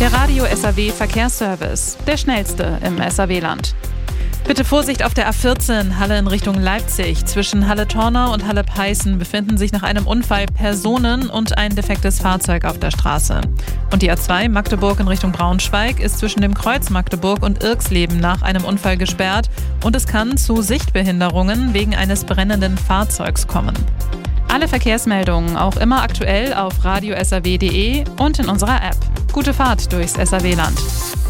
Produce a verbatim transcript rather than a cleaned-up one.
Der Radio S A W Verkehrsservice, der schnellste im S A W-Land. Bitte Vorsicht auf der A vierzehn, Halle in Richtung Leipzig. Zwischen Halle-Tornau und Halle-Peißen befinden sich nach einem Unfall Personen und ein defektes Fahrzeug auf der Straße. Und die A zwei Magdeburg in Richtung Braunschweig ist zwischen dem Kreuz Magdeburg und Irksleben nach einem Unfall gesperrt und es kann zu Sichtbehinderungen wegen eines brennenden Fahrzeugs kommen. Alle Verkehrsmeldungen auch immer aktuell auf radio s a w punkt d e und in unserer App. Gute Fahrt durchs S A W-Land.